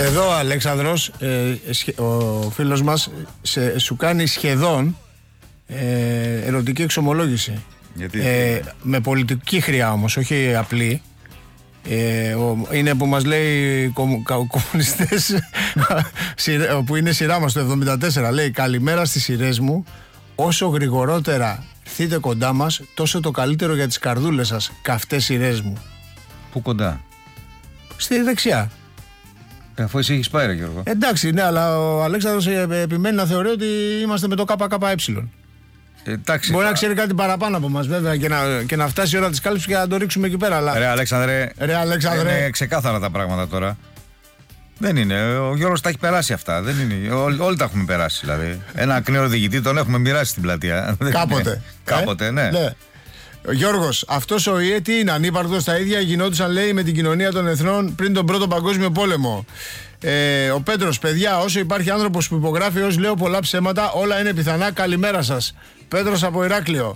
Εδώ ο Αλέξανδρος, ο φίλος μας, σου κάνει σχεδόν ερωτική εξομολόγηση. Γιατί? Με πολιτική χρειά όμως, όχι απλή. Είναι που μας λέει κομμουνιστές που είναι σειρά μας το 74. Λέει: καλημέρα στις σειρές μου. Όσο γρηγορότερα έρθετε κοντά μας, τόσο το καλύτερο για τις καρδούλες σας. Καυτές σειρές μου. Πού κοντά? Στη δεξιά. Αφού εσύ έχεις πάει, ρε Γιώργο. Εντάξει, ναι, αλλά ο Αλέξανδρος επιμένει να θεωρεί ότι είμαστε με το ΚΚΕ. Εντάξει. Μπορεί να ξέρει κάτι παραπάνω από μας, βέβαια, και να φτάσει η ώρα της κάλυψης και να το ρίξουμε εκεί πέρα. Αλλά... Ρε Αλέξανδρε, είναι ξεκάθαρα τα πράγματα τώρα. Δεν είναι. Ο Γιώργος τα έχει περάσει αυτά. Δεν είναι. Όλοι τα έχουμε περάσει, δηλαδή. Ένα ακνέο διηγητή τον έχουμε μοιράσει στην πλατεία. Κάποτε. Κάποτε, ναι. Ο Γιώργος, αυτός ο ΙΕ τι είναι, ανύπαρκτος? Τα ίδια γινόντουσαν, λέει, με την κοινωνία των εθνών πριν τον Πρώτο Παγκόσμιο Πόλεμο. Ο Πέτρος, παιδιά, όσο υπάρχει άνθρωπος που υπογράφει ως λέω πολλά ψέματα, όλα είναι πιθανά. Καλημέρα σας. Πέτρος από Ηράκλειο.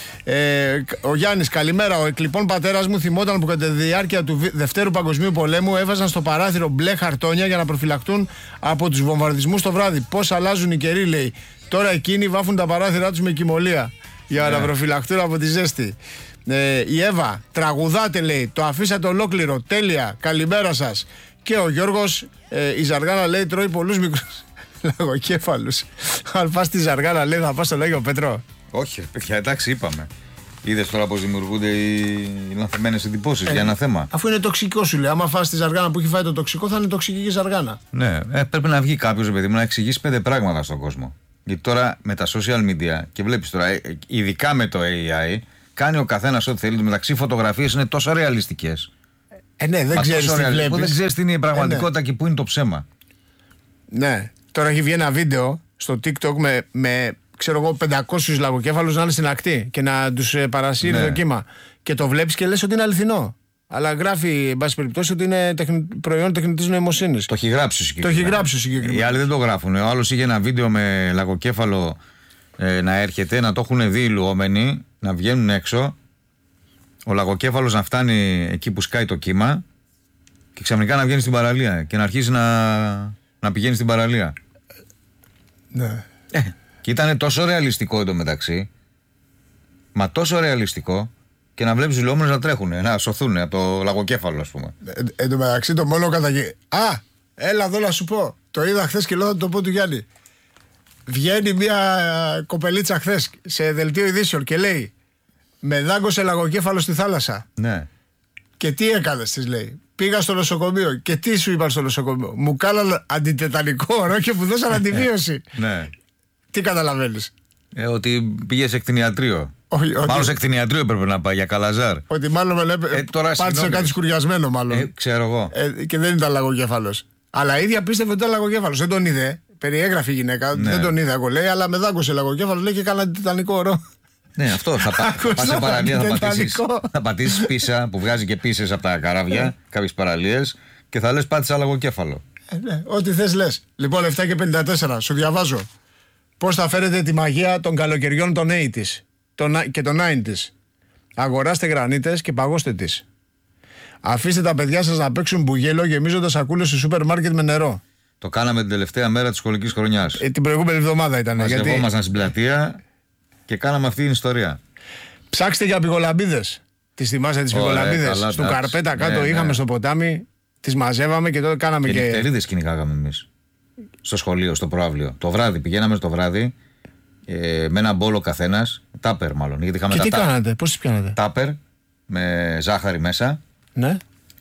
Ο Γιάννης, καλημέρα. Ο εκλειπών πατέρας μου θυμόταν που κατά τη διάρκεια του Δευτέρου Παγκοσμίου Πολέμου έβαζαν στο παράθυρο μπλε χαρτόνια για να προφυλαχτούν από τους βομβαρδισμούς το βράδυ. Πώς αλλάζουν οι καιροί, λέει. Τώρα εκείνοι βάφουν τα παράθυρά τους με κοιμωλία για να προφυλαχτούν από τη ζέστη. Η Εύα, τραγουδάτε, λέει. Το αφήσατε ολόκληρο. Τέλεια. Καλημέρα σας. Και ο Γιώργος, η Ζαργάνα, λέει, τρώει πολλούς μικρούς λαγοκέφαλους. Αν πας στη Ζαργάνα, λέει, θα πας στο Λόγιο Πέτρο. Όχι, παιδιά, εντάξει, είπαμε. Είδες τώρα πως δημιουργούνται οι λανθασμένες εντυπώσεις για ένα θέμα. Αφού είναι τοξικό, σου λέει. Άμα φας τη Ζαργάνα που έχει φάει το τοξικό, θα είναι τοξική και Ζαργάνα. Ναι, πρέπει να βγει κάποιος, παιδί μου, να εξηγήσει 5 πράγματα στον κόσμο. Γιατί τώρα με τα social media, και βλέπεις τώρα, ειδικά με το AI, κάνει ο καθένας ό,τι θέλει. Μεταξύ, φωτογραφίες είναι τόσο ρεαλιστικές. Ναι, δεν ξέρεις τι βλέπεις. Δεν ξέρεις τι είναι η πραγματικότητα και πού είναι το ψέμα. Ναι. Τώρα έχει βγει ένα βίντεο στο TikTok με ξέρω εγώ, 500 λαγοκέφαλους να είναι στην ακτή και να τους παρασύρει το κύμα. Και το βλέπεις και λες ότι είναι αληθινό. Αλλά γράφει, εν πάση περιπτώσει, ότι είναι προϊόν τεχνητής νοημοσύνης. Το έχει γράψει συγκεκριμένα. Οι άλλοι δεν το γράφουν. Ο άλλος είχε ένα βίντεο με λαγοκέφαλο να έρχεται, να το έχουν δει οι λουόμενοι, να βγαίνουν έξω. Ο λαγοκέφαλος να φτάνει εκεί που σκάει το κύμα και ξαφνικά να βγαίνει στην παραλία και να αρχίσει να πηγαίνει στην παραλία. Ναι. Και ήταν τόσο ρεαλιστικό εντωμεταξύ, μα τόσο ρεαλιστικό, και να βλέπεις τους λουόμενους να τρέχουν, να σωθούν από το λαγοκέφαλο, ας πούμε. Εντωμεταξύ το μόνο έλα εδώ να σου πω. Το είδα χθες και λέω θα το πω του Γιάννη. Βγαίνει μια κοπελίτσα χθες σε δελτίο ειδήσεων και λέει: με δάγκωσε λαγοκέφαλο στη θάλασσα. Ναι. Και τι έκανες, της λέει. Πήγα στο νοσοκομείο. Και τι σου είπαν στο νοσοκομείο? Μου κάναν αντιτετανικό ωρό και μου δώσαν αντιβίωση. Ναι. Τι καταλαβαίνεις? Ότι πήγε σε κτηνιατρίο. Μάλλον σε κτηνιατρίο έπρεπε να πάει για Καλαζάρ. Ότι μάλλον πάτησε κάτι σκουριασμένο, μάλλον. Ξέρω εγώ. Και δεν ήταν λαγοκέφαλος. Αλλά η ίδια πίστευε ότι ήταν λαγοκέφαλος. Δεν τον είδε. Περιέγραφε η γυναίκα. Ναι. Δεν τον είδε, εγώ λέει, αλλά με δάγκωσε λαγοκέφαλος, λέει, και έκανα αντιτετανικό ωρό. Ναι, αυτό. Θα πας σε παραλία, θα πατήσεις πίσα που βγάζει και πίσες από τα καράβια, κάποιες παραλίες, και θα λες πάτησα λαγοκέφαλο. Ναι, ό,τι θες λες. Λοιπόν, 7:54, σου διαβάζω. Πώς θα φέρετε τη μαγεία των καλοκαιριών των 80's και των 90's. Αγοράστε γρανίτες και παγώστε τις. Αφήστε τα παιδιά σας να παίξουν μπουγέλο γεμίζοντας σακούλες στο σούπερ μάρκετ με νερό. Το κάναμε την τελευταία μέρα της σχολικής χρονιάς. Την προηγούμενη εβδομάδα ήταν. Μαζευόμασταν στην πλατεία και κάναμε αυτή την ιστορία. Ψάξτε για πικολαμπίδες. Τις θυμάσαι τις πικολαμπίδες? Στου Καρπέτα κάτω είχαμε στο ποτάμι, τις μαζεύαμε και τότε κάναμε και. Νυχτερίδες κυνηγάγαμε εμείς. Στο σχολείο, στο προαύλιο. Το βράδυ πηγαίναμε το βράδυ με ένα μπόλο καθένας. Τάπερ μάλλον. Γιατί είχαμε και τι κάνατε, πώς τις πιάνατε? Τάπερ με ζάχαρη μέσα. Ναι.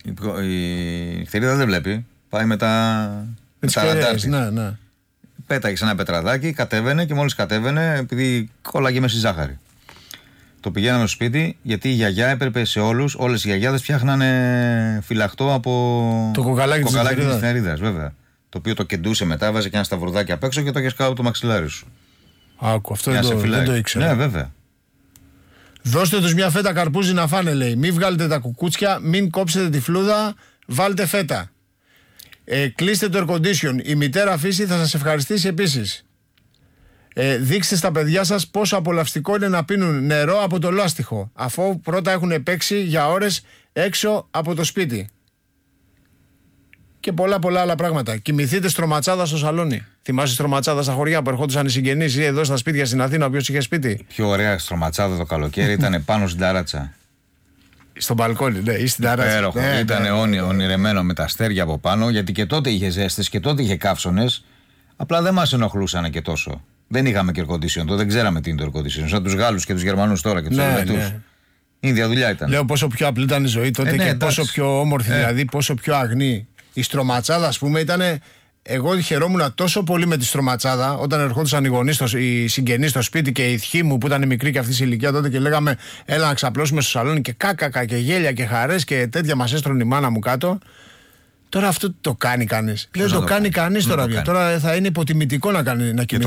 Η νυχτερίδα δεν βλέπει. Πάει με τα ραντάρια. Ναι. Πέταγε ένα πετραδάκι, κατέβαινε και μόλις κατέβαινε, επειδή κόλλαγε μέσα στη ζάχαρη. Το πηγαίναμε στο σπίτι, γιατί η γιαγιά έπρεπε σε όλες οι γιαγιάδες φτιάχνανε φυλαχτό από το κοκαλάκι της νυχτερίδας, βέβαια. Το οποίο το κεντούσε μετά, έβαζε και ένα σταυρουδάκι απ' έξω και το έχεις κάτω από το μαξιλάρι σου. Άκου, αυτό δεν το ήξερα. Ναι, βέβαια. Δώστε τους μια φέτα καρπούζι να φάνε, λέει. Μην βγάλετε τα κουκούτσια, μην κόψετε τη φλούδα, βάλτε φέτα. Κλείστε το air condition. Η μητέρα φύση θα σας ευχαριστήσει επίσης. Δείξτε στα παιδιά σας πόσο απολαυστικό είναι να πίνουν νερό από το λάστιχο, αφού πρώτα έχουν παίξει για ώρες έξω από το σπίτι. Και πολλά άλλα πράγματα. Κοιμηθείτε στρωματσάδα στο σαλόνι. Θυμάσαι στρωματσάδα στα χωριά που ερχόντουσαν οι συγγενείς ή εδώ στα σπίτια στην Αθήνα, όποιος είχε σπίτι. Η πιο ωραία στρωματσάδα το καλοκαίρι ήταν πάνω στην ταράτσα. Στο μπαλκόνι, ναι, ή στην ταράτσα. Υπέροχο. Ήταν ονειρεμένο με τα αστέρια από πάνω, γιατί και τότε είχε ζέστες και τότε είχε καύσωνες. Απλά δεν μας ενοχλούσαν και τόσο. Δεν είχαμε και air condition, δεν ξέραμε τι είναι το air condition. Σαν τους Γάλλους και τους Γερμανούς τώρα και τους Ελβετούς. Η ίδια δουλειά ήταν. Λέω πόσο πιο απλή ήταν η ζωή τότε και πόσο πιο όμορφη, δηλαδή πόσο πιο αγνή. Η στρωματσάδα, ας πούμε, ήταν. Εγώ χαιρόμουν τόσο πολύ με τη στρωματσάδα όταν ερχόντουσαν οι συγγενείς στο σπίτι και η θεία μου που ήταν μικρή και αυτή η ηλικία τότε και λέγαμε έλα να ξαπλώσουμε στο σαλόνι και κάκα και γέλια και χαρές και τέτοια μας έστρωνε η μάνα μου κάτω. Τώρα αυτό το κάνει κανείς. Δεν το κάνει κανείς τώρα πια. Τώρα θα είναι υποτιμητικό να κοιμηθεί. Και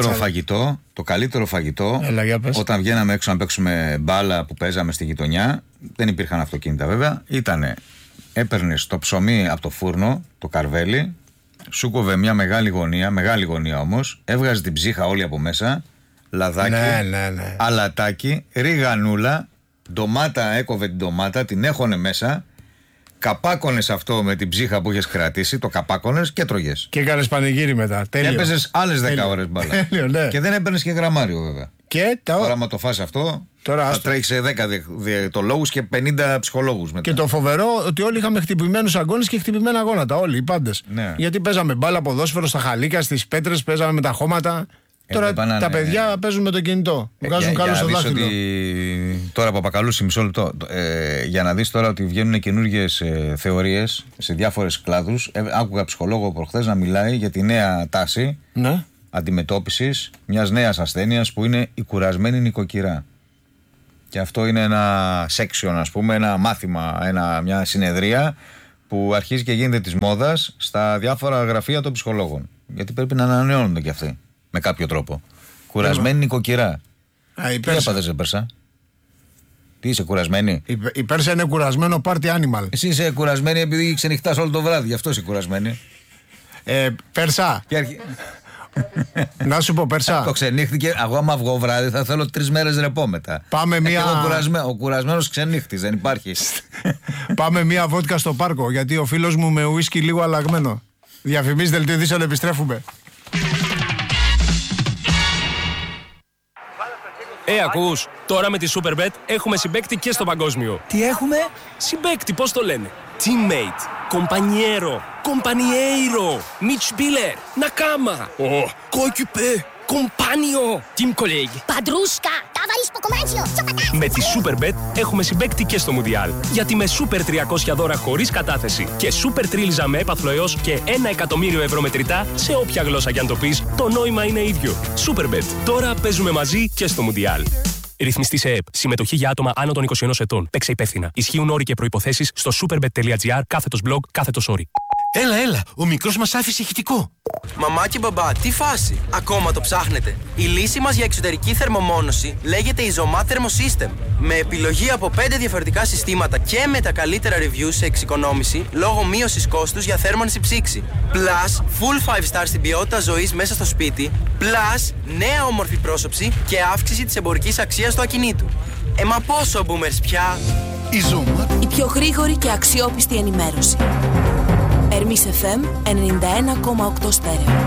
το καλύτερο φαγητό, όταν βγαίναμε έξω να παίξουμε μπάλα που παίζαμε στη γειτονιά, δεν υπήρχαν αυτοκίνητα βέβαια, ήτανε έπαιρνες το ψωμί από το φούρνο, το καρβέλι, σου κόβε μια μεγάλη γωνία όμως, έβγαζε την ψύχα όλη από μέσα, λαδάκι, αλατάκι, ριγανούλα, ντομάτα, έκοβε την ντομάτα, την έχωνε μέσα, καπάκωνες αυτό με την ψύχα που είχες κρατήσει, το καπάκωνες και τρώγες. Και έκανες πανηγύρι μετά. Τέλειο. Έπαιζες άλλες 10 ώρες μπάλα. Ναι. Και δεν έπαιρνες και γραμμάριο βέβαια. Και τώρα, άμα το φας αυτό, θα τρέχεις σε 10 διαιτολόγους και 50 ψυχολόγους μετά. Και το φοβερό ότι όλοι είχαμε χτυπημένους αγώνες και χτυπημένα γόνατα. Όλοι οι πάντες. Ναι. Γιατί παίζαμε μπάλα, ποδόσφαιρο στα χαλίκια, στις πέτρες, παίζαμε με τα χώματα. Τώρα τα παιδιά παίζουν με το κινητό. Βγάζουν καλό στο δάχτυλο. Τώρα Παπακαλούση, μισό λεπτό. Για να δεις τώρα ότι βγαίνουν καινούργιες θεωρίες σε διάφορες κλάδους. Άκουγα ψυχολόγο προχθές να μιλάει για τη νέα τάση αντιμετώπισης μιας νέας ασθένειας που είναι η κουρασμένη νοικοκυρά. Και αυτό είναι ένα section, ας πούμε, ένα μάθημα, μια συνεδρία που αρχίζει και γίνεται της μόδας στα διάφορα γραφεία των ψυχολόγων. Γιατί πρέπει να ανανεώνονται κι αυτοί με κάποιο τρόπο. Κουρασμένη νοικοκυρά. Τι έπαθες, Πέρσα? Τι είσαι, κουρασμένη? Η Πέρσα είναι κουρασμένο party animal. Εσύ είσαι κουρασμένη επειδή ξενυχτάς όλο το βράδυ, γι' αυτό είσαι κουρασμένη. Πέρσα. Να σου πω, Πέρσα. Το ξενύχτηκε. Εγώ, άμα βγω βράδυ, θα θέλω 3 μέρες ρεπό μετά. Πάμε Ο κουρασμένος ξενύχτης, δεν υπάρχει. Πάμε μία βότκα στο πάρκο, γιατί ο φίλος μου με ουίσκι λίγο αλλαγμένο. Διαφημίσεις, δελτίο ειδήσεων, επιστρέφουμε. Ακούς, τώρα με τη Superbet έχουμε συμπαίκτη και στο παγκόσμιο. Τι έχουμε? Συμπαίκτη, πώς το λένε? Teammate, compañero, compañeiro, Mitspieler, Nakama, coéquipier, compagno, team colleague. Padrusca, tavarisko commercio. Με τη Superbet έχουμε συμπαίκτη και στο Μουντιάλ. Γιατί με Super 300 δώρα χωρίς κατάθεση και Super Τρίλιζα με έπαθλο έως και 1 εκατομμύριο ευρώ μετρητά σε όποια γλώσσα κι αν το πεις, το νόημα είναι ίδιο. Superbet. Τώρα παίζουμε μαζί και στο Μουντιάλ. Ρυθμιστή σε ΕΕΠ. Συμμετοχή για άτομα άνω των 21 ετών. Παίξε υπεύθυνα. Ισχύουν όροι και προϋποθέσεις στο superbet.gr/blog/όροι. Έλα, ο μικρός μας άφησε ηχητικό. Μαμά και μπαμπά, τι φάση? Ακόμα το ψάχνετε? Η λύση μας για εξωτερική θερμομόνωση λέγεται Isomat Thermosystem. Με επιλογή από 5 διαφορετικά συστήματα και με τα καλύτερα reviews σε εξοικονόμηση λόγω μείωσης κόστους για θέρμανση ψήξη. Plus, full 5 star στην ποιότητα ζωής μέσα στο σπίτι. Plus, νέα όμορφη πρόσωψη και αύξηση της εμπορικής αξίας του ακινήτου. Μα πόσο boomers πια? Η πιο γρήγορη και αξιόπιστη ενημέρωση. Ερμής FM 91,8 στέρεο.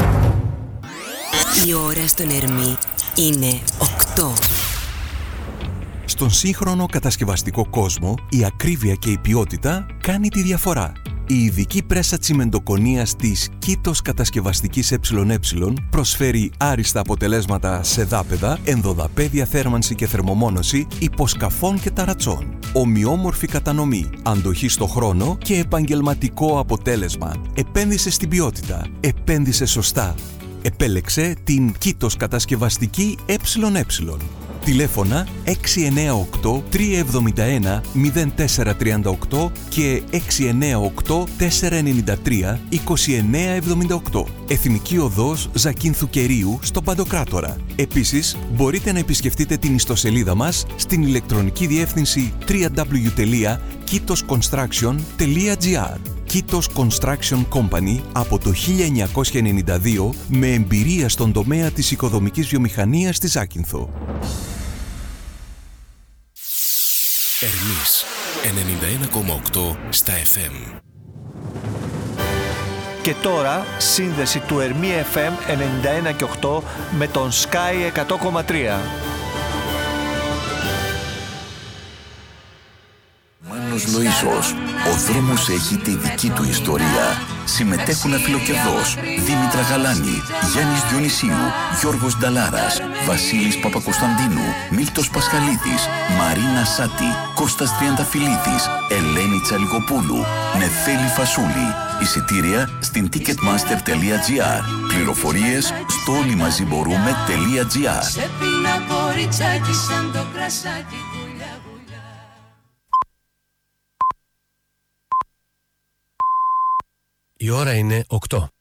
Η ώρα στον Ερμή είναι 8. Στον σύγχρονο κατασκευαστικό κόσμο, η ακρίβεια και η ποιότητα κάνει τη διαφορά. Η ειδική πρέσα τσιμεντοκονίας της Κήτος Κατασκευαστικής ΕΕ προσφέρει άριστα αποτελέσματα σε δάπεδα, ενδοδαπέδια θέρμανση και θερμομόνωση, υποσκαφών και ταρατσών. Ομοιόμορφη κατανομή, αντοχή στο χρόνο και επαγγελματικό αποτέλεσμα. Επένδυσε στην ποιότητα. Επένδυσε σωστά. Επέλεξε την Κήτος Κατασκευαστική ΕΕ. Τηλέφωνα 698-371-0438 και 698-493-2978. Εθνική Οδός Ζακίνθου Κερίου στο Παντοκράτορα. Επίσης, μπορείτε να επισκεφτείτε την ιστοσελίδα μας στην ηλεκτρονική διεύθυνση www.kitosconstruction.gr. Kitos Construction Company από το 1992 με εμπειρία στον τομέα της οικοδομικής βιομηχανίας στη Ζάκυνθο. Ερμής 91,8 στα FM. Και τώρα σύνδεση του Ερμή FM 91 και 8 με τον Sky 100,3. Μάνος Λοΐσος. Ο δρόμος έχει τη δική του ιστορία. Συμμετέχουν Αφιλοκερδός, Δήμητρα Γαλάνη, Γιάννης Διονυσίου, Γιώργος Νταλάρας, Βασίλης Παπακοσταντίνου, Μίλτος Πασχαλίδης, Μαρίνα Σάτη, Κώστας Τριανταφυλλίδης, Ελένη Τσαλιγοπούλου, Νεφέλη Φασούλη. Εισιτήρια στην ticketmaster.gr. Πληροφορίες στο όλοιμαζιμπορούμε.gr. Η ώρα είναι 8.